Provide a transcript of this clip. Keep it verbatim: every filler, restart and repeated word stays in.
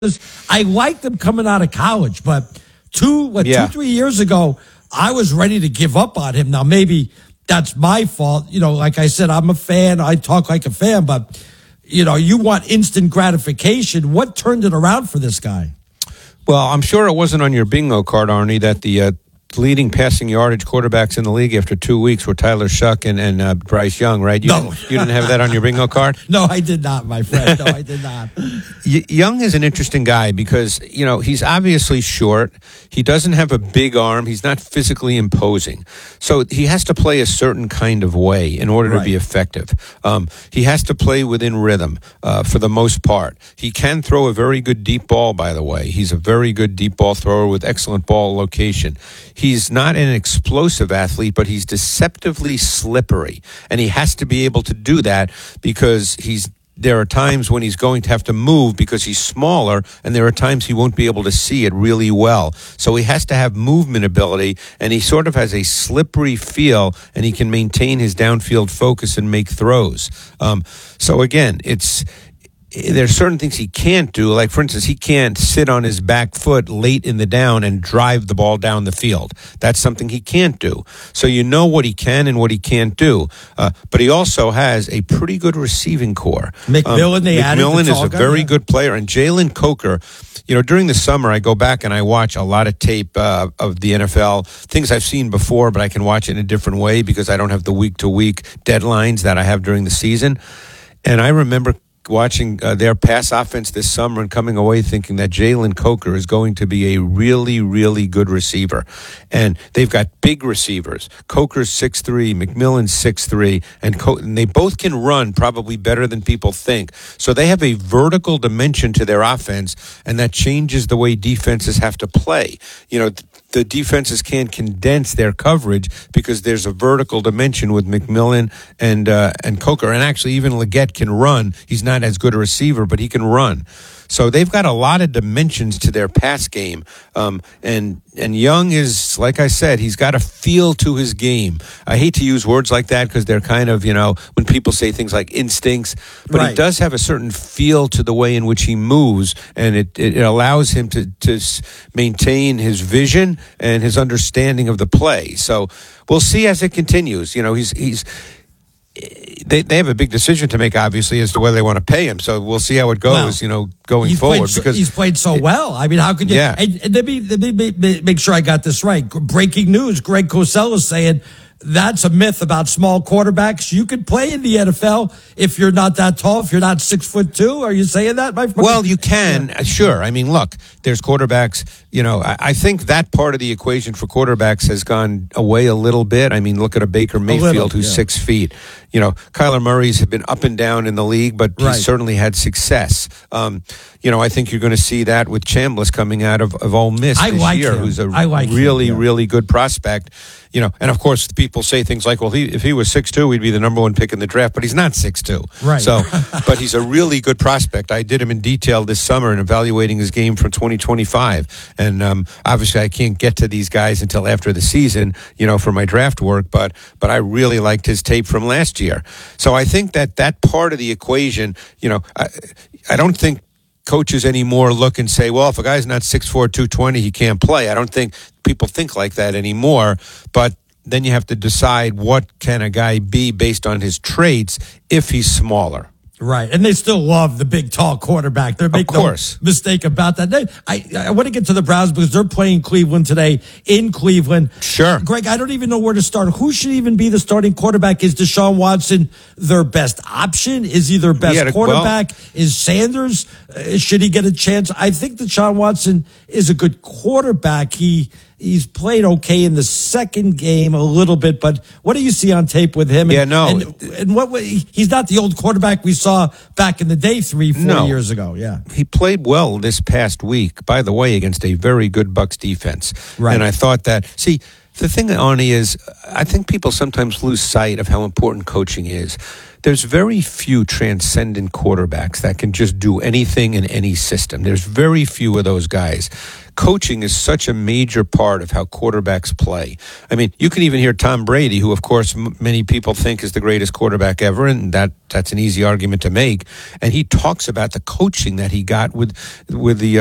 I liked him coming out of college, but two, what, yeah. two, three years ago, I was ready to give up on him. Now, maybe that's my fault. You know, like I said, I'm a fan. I talk like a fan, but, you know, you want instant gratification. What turned it around for this guy? Well, I'm sure it wasn't on your bingo card, Arnie, that the uh, leading passing yardage quarterbacks in the league after two weeks were Tyler Shuck and, and uh, Bryce Young, right? You, no. didn't, you didn't have that on your bingo card? No, I did not, my friend. No, I did not. Young is an interesting guy because, you know, he's obviously short. He doesn't have a big arm. He's not physically imposing. So he has to play a certain kind of way in order right. to be effective. Um, he has to play within rhythm uh, for the most part. He can throw a very good deep ball, by the way. He's a very good deep ball thrower with excellent ball location. He's not an explosive athlete, but he's deceptively slippery. And he has to be able to do that because he's there are times when he's going to have to move because he's smaller, and there are times he won't be able to see it really well. So he has to have movement ability, and he sort of has a slippery feel, and he can maintain his downfield focus and make throws. Um, so again, it's there's certain things he can't do. Like, for instance, he can't sit on his back foot late in the down and drive the ball down the field. That's something he can't do. So you know what he can and what he can't do. Uh, but he also has a pretty good receiving core. McMillan, um, they added McMillan is a guy, very yeah. good player. And Jalen Coker, you know, during the summer, I go back and I watch a lot of tape uh, of the N F L, things I've seen before, but I can watch it in a different way because I don't have the week-to-week deadlines that I have during the season. And I remember watching uh, their pass offense this summer and coming away thinking that Jalen Coker is going to be a really, really good receiver. And they've got big receivers. Coker's six three, McMillan's six three, and, Co- and they both can run probably better than people think. So they have a vertical dimension to their offense, and that changes the way defenses have to play. You know, th- the defenses can't condense their coverage because there's a vertical dimension with McMillan and uh, and Coker. And actually, even Leggett can run. He's not as good a receiver, but he can run. So they've got a lot of dimensions to their pass game. Um, and and Young is, like I said, he's got a feel to his game. I hate to use words like that because they're kind of, you know, when people say things like instincts, but right. he does have a certain feel to the way in which he moves, and it, it allows him to, to maintain his vision and his understanding of the play. So we'll see as it continues. You know, he's he's they they have a big decision to make, obviously, as to whether they want to pay him. So we'll see how it goes. Well, you know, going he's forward so, because he's played so well. I mean, how could you? Yeah. And, and let me, let me make, make sure I got this right. Breaking news: Greg Cosell is saying that's a myth about small quarterbacks. You could play in the N F L if you're not that tall, if you're not six foot two. Are you saying that, my friend? Well, you can, yeah. Sure. I mean, look, there's quarterbacks, you know, I, I think that part of the equation for quarterbacks has gone away a little bit. I mean, look at a Baker Mayfield little, who's yeah. six feet. You know, Kyler Murray's been up and down in the league, but right. he's certainly had success. Um, you know, I think you're going to see that with Chambliss coming out of, of Ole Miss I this like year, him. who's a I like really, him, yeah. really good prospect. You know, and of course, people say things like, well, he, if he was six two, he'd be the number one pick in the draft, but he's not six two. Right. So, but he's a really good prospect. I did him in detail this summer in evaluating his game from twenty twenty-five. And um, obviously, I can't get to these guys until after the season, you know, for my draft work, but but I really liked his tape from last year. So I think that that part of the equation, you know, I, I don't think coaches anymore look and say, well, if a guy's not six four, two twenty, he can't play. I don't think people think like that anymore. But then you have to decide what can a guy be based on his traits if he's smaller. Right, and they still love the big, tall quarterback. They're making no mistake about that. They, I, I want to get to the Browns because they're playing Cleveland today in Cleveland. Sure. Greg, I don't even know where to start. Who should even be the starting quarterback? Is Deshaun Watson their best option? Is he their best a, quarterback? Well, is Sanders, uh, should he get a chance? I think Deshaun Watson is a good quarterback. He... He's played okay in the second game a little bit, but what do you see on tape with him? And, yeah, no. And, and what he's not the old quarterback we saw back in the day three, four no. years ago. Yeah. He played well this past week, by the way, against a very good Bucs defense. Right. And I thought that, see, the thing, Arnie, is I think people sometimes lose sight of how important coaching is. There's very few transcendent quarterbacks that can just do anything in any system. There's very few of those guys. Coaching is such a major part of how quarterbacks play. I mean, you can even hear Tom Brady, who, of course, m- many people think is the greatest quarterback ever, and that that's an easy argument to make. And he talks about the coaching that he got with with the uh,